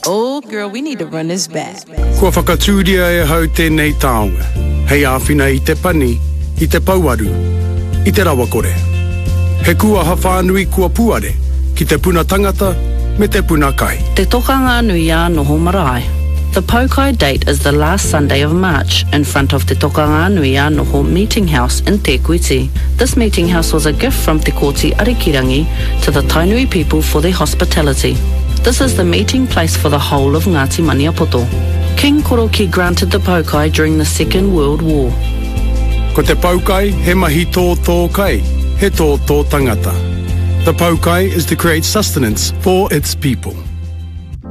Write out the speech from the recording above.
Oh, girl, we need to run this back. Kua whakatūria e hau tēnei taonga. Hei āwhina I te pani, I te pauaru, I te rawakore. He kua hawhanui kua puare, ki te puna tangata, me te puna kai. Te tokanga nui a noho marae. The Pokai date is the last Sunday of March in front of Te Tokanga Nui a Noho Meeting House in Te Kuiti. This meeting house was a gift from Te Koti Arikirangi to the Tainui people for their hospitality. This is the meeting place for the whole of Ngāti Maniapoto. King Koroki granted the Pokai during the Second World War. Ko te Pokai, he mahi tō kai, he tō tangata. The Pokai is to create sustenance for its people.